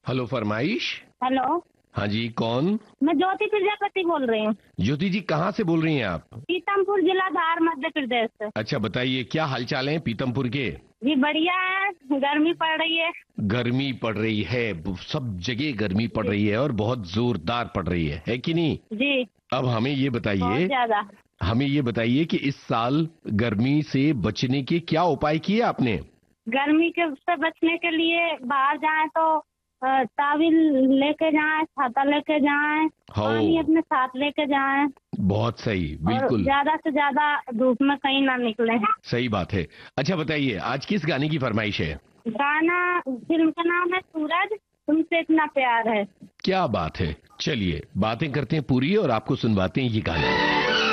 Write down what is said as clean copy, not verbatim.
Hello फरमाइश। Hello. हाँ जी, कौन? मैं ज्योति प्रजापति बोल रही हूँ। ज्योति जी, कहाँ से बोल रही हैं आप? पीतमपुर जिला धार मध्य प्रदेश से। अच्छा, बताइए क्या हालचाल है पीतमपुर के? जी बढ़िया है, गर्मी पड़ रही है। गर्मी पड़ रही है, सब जगह गर्मी पड़ जी। रही है और बहुत जोरदार पड़ रही है कि नहीं? जी। अब बहुत ज्यादा। हमें ये बताइए कि इस साल गर्मी से बचने के क्या उपाय किए आपने? गर्मी के से बचने के लिए बाहर जाएं तो तावील लेके जाएं, छाता लेके जाएं, हो, पानी अपने साथ लेके जाएं बहुत सही, और बिल्कुल ज्यादा से ज्यादा धूप में कहीं ना निकले। सही बात है। अच्छा बताइए, आज किस गाने की फरमाइश है? गाना फिल्म का नाम है सूरज, तुमसे इतना प्यार है। क्या बात है, चलिए बातें करते हैं पूरी और आपको सुनवाते हैं ये गाना।